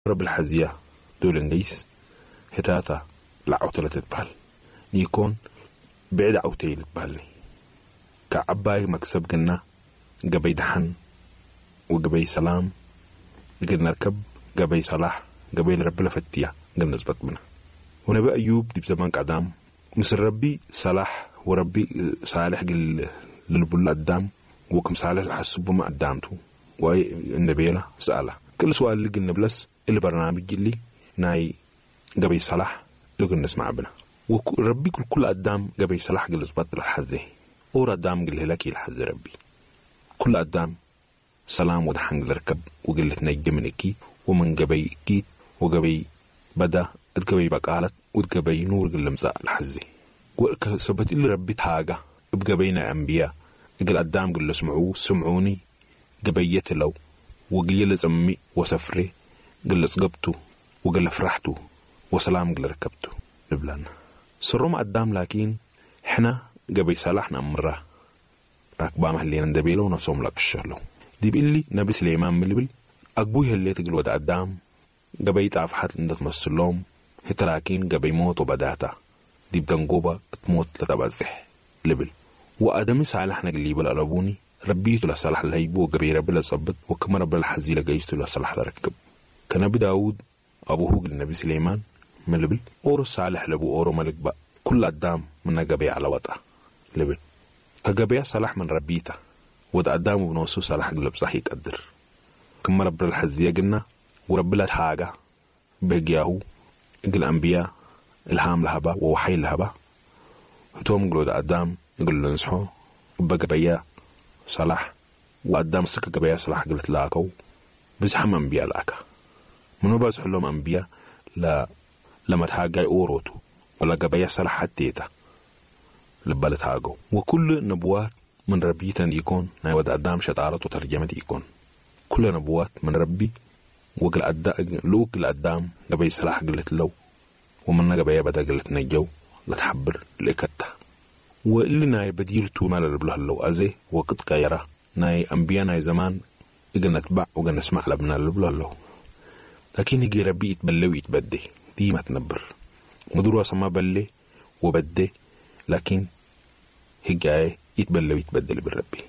رب الحزية دول انجيس هتاتا لعوتلة تتبال نيكون بعد عوتي تتبالي كعباي مكسب قلنا قبي دحن وقبي سلام قلنا نركب قبي صلاح قبي رب لفتية قلنا نزبط بنا ونبي أيوب دي بزمان قدام مثل ربي صلاح وربي صالح قل للبل قدام وكم صالح الحسب ما قدامته واي النبي له سأله كل سؤال اللي قلنا بلس اللي برنامج اللي ناي قبي صلاح لقلنا نسمع بنا وربي كل قدام قبي صلاح قل زبط للحزة أورا قدام قل هلاكي الحزة ربي كل قدام سلام ودحن لركب وقلت نيجي من اكيد ومن قبي اكيد وقبي بدا اتقبي بقالت واتقبي نور قل مزاق الحزة وسبت اللي ربي تهاجة بقبينا أنبياء قل قدام قل سمعوني قبيت لو وقل زمي وسفري قل سقبتو وقل فرحتو وسلام قل ركبتو نبلانا سرهم قدام لكن حنا قبي صالحنا أمره راكبا مهلين ندبيلو ونفسهم لك الشهلو دي بيقلي نبي سليمان ملبل أقبوه اللي تقل ود قدام قبي تعفحات لندت تمثلهم هتراكين قبي موت وبداتا دي بدنقوبة تموت لتبازح لبل وآدمي صالحنا قلي بالألبوني ربيتو لصالح الهيبو وقبي ربي لصبت وكما ربي الحزي لقيستو لصالح لركب كنبي داود أبوه قل نبي سليمان ملبل أورو صالح لبو أورو ملك بقى كل قدام من قبي على وطأ لبل كقبي صالح من ربيته ود قدامه بنوصو صالح قلب صح يقدر كما ربي الحزي قلنا وربي لا حاجة بهجياهو قل أنبياء الهام لهبا ووحي لهبا هتوم قلود قدام يقول له نصحو بقبيا صلاح وقدام سكة قبيا صلاح قلت لاكو بزحم أنبياء لاكا منو بزح لهم أنبياء لما تهاجي أوروتو ولا قبيا صلاح حتيتا لبالة تهاجو وكل نبوات من ربيتا يكون نايود قدام شطارة وترجمة يكون كل نبوات من ربي وقل قدام قبيا صلاح قلت لو ومن قبيا بدا قلت نجو لتحبر لإكتها واللي ناي بديرتو مال البله اللو أزي وقت قيرة ناي أنبياء ناي زمان إقل نتبع وقل نسمع لبنا البله اللو لكن يجي ربي يتبلي ويتبدي دي ما تنبر مدروة سما بلي وبدي لكن هجاي يتبلي ويتبدل بالربي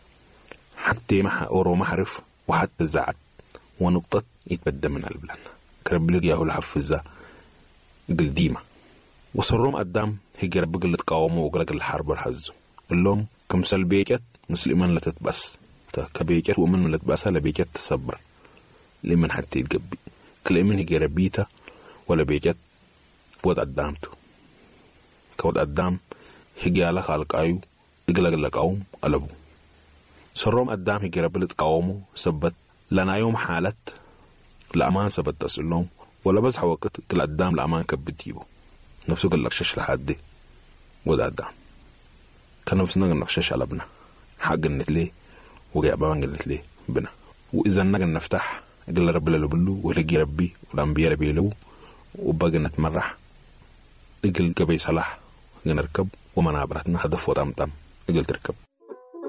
حتى ما أورو محرف وحتى زعت ونقطة يتبدل من البلان كرب لقياه الحفزة قل ديما وصرهم قدام هيجي ربي قلت قاومه وقلق الحرب والحزو اللهم كمسل بيكت مثل إيمان لا تتبس كبيكت ومن لا تتبسها لبيكت تصبر لمن حتى يتقبي كل إيمان هيجي ربيته ولا بيكت بود قدامته كود قدام هيجي على خالق أيو يقلق القاوم قلبه صرهم قدام هيجي ربي قلت قاومه سبت لنا يوم حالت الأمان سبت تسألهم ولا بس حوقت كل قدام الأمان كبتيبه نفسه قال لك شش لحد دي وده قدام كان نفسنا قال لك شش على ابنه حق النتلي وجاء بان قالت لي بنا وإذا نقدر نفتح قال رب اللي بلو ولقي ربي والأنبياء ربي له وبقى نتمرح قال قبي صلاح نركب وما نعبرتنا هدف وطمطم قال تركب